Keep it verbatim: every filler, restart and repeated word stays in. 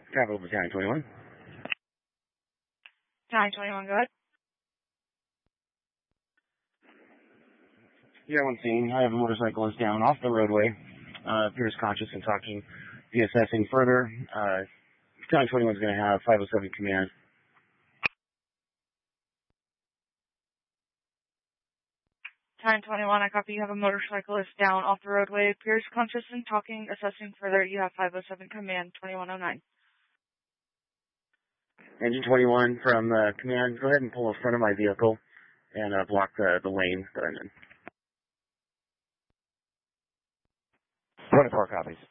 Capital Battalion twenty-one. Battalion twenty-one, go ahead. Yeah, one scene. I have a motorcyclist down off the roadway. Uh, appears conscious and talking. Be assessing further. Uh, Battalion twenty-one is going to have five oh seven command. Battalion twenty-one, I copy. You have a motorcyclist down off the roadway. Appears conscious and talking. Assessing further. You have five oh seven command, twenty-one oh nine. Engine twenty-one from uh, command, go ahead and pull in front of my vehicle and uh, block the, the lane that I'm in. twenty-four copies.